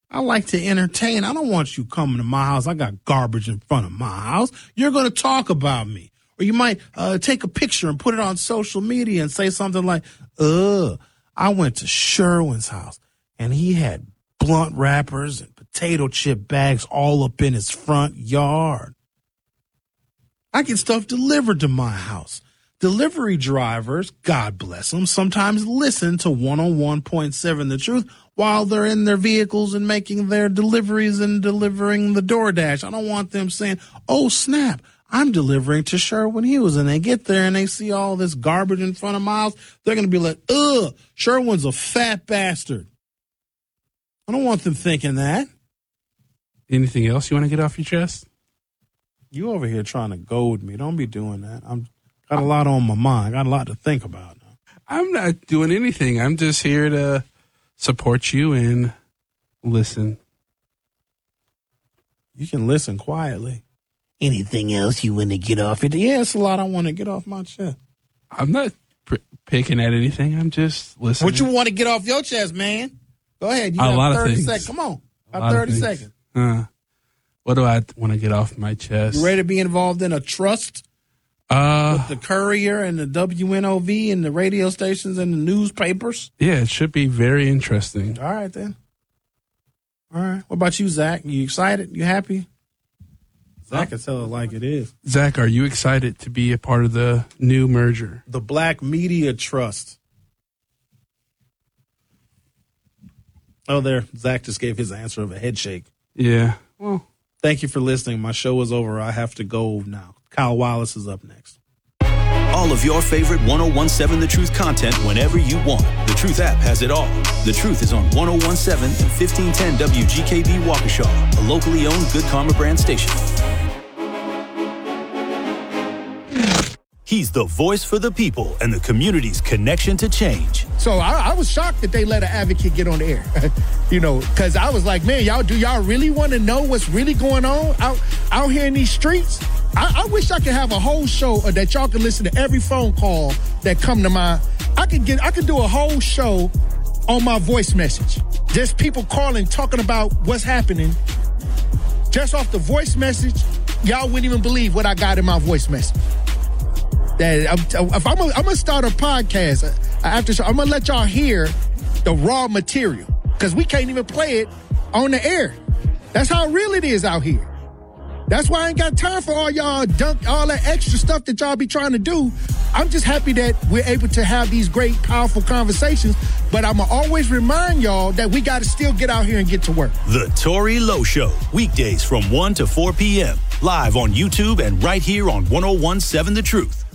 I like to entertain. I don't want you coming to my house. I got garbage in front of my house. You're going to talk about me. Or you might take a picture and put it on social media and say something like, I went to Sherwin's house and he had blunt wrappers and potato chip bags all up in his front yard. I get stuff delivered to my house. Delivery drivers, God bless them, sometimes listen to 101.7 The Truth while they're in their vehicles and making their deliveries and delivering the DoorDash. I don't want them saying, oh, snap, I'm delivering to Sherwin Hughes. And they get there and they see all this garbage in front of my house. They're going to be like, Sherwin's a fat bastard. I don't want them thinking that. Anything else you want to get off your chest? You over here trying to goad me. Don't be doing that. Got a lot on my mind. Got a lot to think about now. I'm not doing anything. I'm just here to support you and listen. You can listen quietly. Anything else you want to get off it? Yeah, it's a lot I want to get off my chest. I'm not picking at anything. I'm just listening. What you want to get off your chest, man? Go ahead. You got 30 seconds. Come on. About 30 seconds. What do I want to get off my chest? You ready to be involved in a trust? With the Courier and the WNOV and the radio stations and the newspapers? Yeah, it should be very interesting. All right, then. All right. What about you, Zach? You excited? You happy? Zach can tell it like it is. Zach, are you excited to be a part of the new merger? The Black Media Trust. Oh, there. Zach just gave his answer of a head shake. Yeah. Well, thank you for listening. My show is over. I have to go now. Kyle Wallace is up next. All of your favorite 101.7 The Truth content whenever you want. The Truth app has it all. The Truth is on 101.7 and 1510 WGKB Waukesha, a locally owned Good Karma brand station. He's the voice for the people and the community's connection to change. So I was shocked that they let an advocate get on the air, because I was like, man, do y'all really want to know what's really going on out here in these streets? I wish I could have a whole show that y'all could listen to every phone call that come to my. I could do a whole show on my voice message. Just people calling, talking about what's happening. Just off the voice message, y'all wouldn't even believe what I got in my voice message. If I'm gonna start a podcast after show, I'm gonna let y'all hear the raw material because we can't even play it on the air. That's how real it is out here. That's why I ain't got time for all y'all all that extra stuff that y'all be trying to do. I'm just happy that we're able to have these great, powerful conversations. But I'm going to always remind y'all that we got to still get out here and get to work. The Tory Lowe Show, weekdays from 1 to 4 p.m. Live on YouTube and right here on 101.7 The Truth.